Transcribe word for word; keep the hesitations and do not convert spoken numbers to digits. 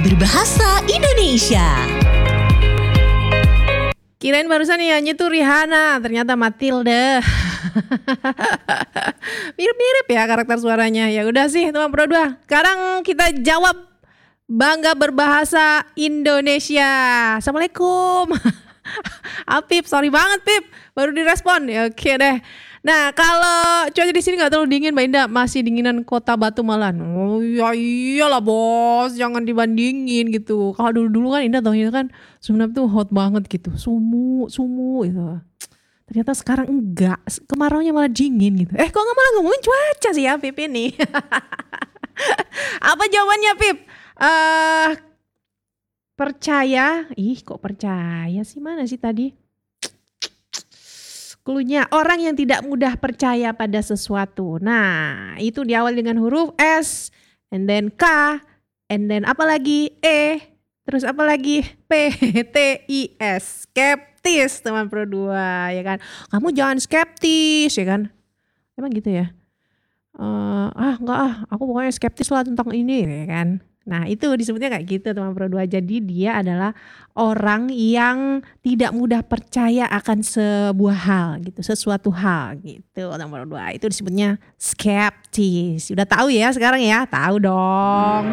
berbahasa Indonesia. Kirain barusan nyanyi tuh Rihanna, ternyata Matilda. Mirip-mirip ya karakter suaranya. Ya udah sih teman Pro dua. Sekarang kita jawab bangga berbahasa Indonesia. Assalamualaikum. Apip, sorry banget Pip, baru direspon. Ya, oke deh. Nah kalau cuaca di sini nggak terlalu dingin, Mbak Indah, masih dinginan Kota Batu Malang. Oh ya iyalah bos, jangan dibandingin gitu. Kalau dulu-dulu kan Indah tahu kan sebenarnya tuh hot banget gitu, sumu, sumu gitu. Ternyata sekarang enggak, kemaraunya malah dingin gitu. Eh kok nggak malah ngomongin cuaca sih ya Pip ini? Apa jawabannya Pip? Uh, percaya, ih kok percaya sih, mana sih tadi? Cluenya, orang yang tidak mudah percaya pada sesuatu. Nah, itu diawali dengan huruf S, and then K, and then apa lagi? E, terus apa lagi? P, T, I, S. Skeptis, teman Pro dua, ya kan? Kamu jangan skeptis, ya kan? Emang gitu ya? Uh, ah, enggak ah, aku pokoknya skeptis lah tentang ini, ya kan? Nah itu disebutnya kayak gitu teman Pro dua. Jadi dia adalah orang yang tidak mudah percaya akan sebuah hal gitu, sesuatu hal gitu teman Pro dua. Itu disebutnya skeptis. Udah tahu ya sekarang ya? Tahu dong.